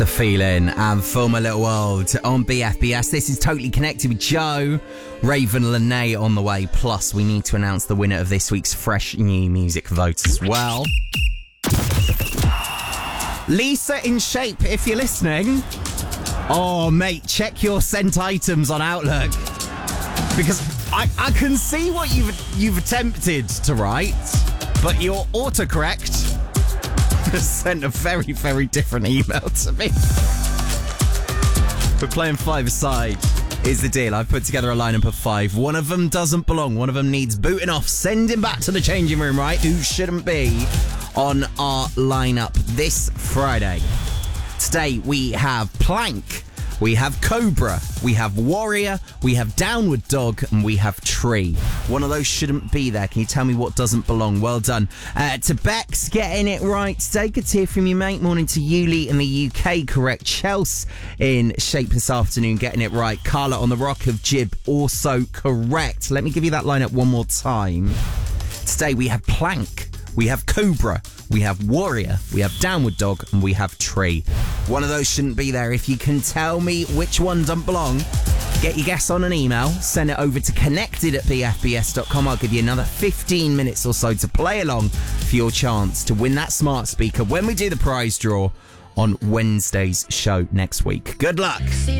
The Feeling and Film a Little World on BFBS. This is Totally Connected with Joe. Raven Lene on the way. Plus, we need to announce the winner of this week's Fresh New Music vote as well. Lisa in Shape, if you're listening. Oh, mate, check your sent items on Outlook. Because I can see what you've attempted to write, but your autocorrect sent a very, very different email to me. We're playing five-a-side. Here's the deal. I've put together a lineup of 5. One of them doesn't belong. One of them needs booting off. Send him back to the changing room, right? Who shouldn't be on our lineup this Friday? Today we have Plank. We have Cobra, we have Warrior, we have Downward Dog, and we have Tree. One of those shouldn't be there. Can you tell me what doesn't belong? Well done. To Bex, getting it right today. Good to hear from you, mate. Morning to Yuli in the UK, correct. Chelsea in Shape this afternoon, getting it right. Carla on the Rock of Jib, also correct. Let me give you that lineup one more time. Today we have Plank, we have Cobra, we have Warrior, we have Downward Dog, and we have Tree. One of those shouldn't be there. If you can tell me which one doesn't belong, get your guess on an email, send it over to connected@bfbs.com. I'll give you another 15 minutes or so to play along for your chance to win that smart speaker when we do the prize draw on Wednesday's show next week. Good luck.